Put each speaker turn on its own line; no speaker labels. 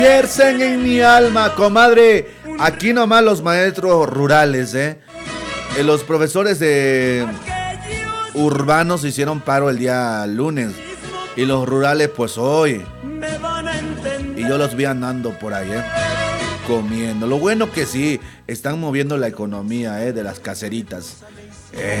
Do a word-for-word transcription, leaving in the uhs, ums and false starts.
Piercen en mi alma, comadre. Aquí nomás los maestros rurales, ¿eh? Eh, Los profesores de urbanos hicieron paro el día lunes. Y los rurales, pues hoy. Y yo los vi andando por ahí, ¿eh? Comiendo. Lo bueno que sí, están moviendo la economía, ¿eh? De las caseritas.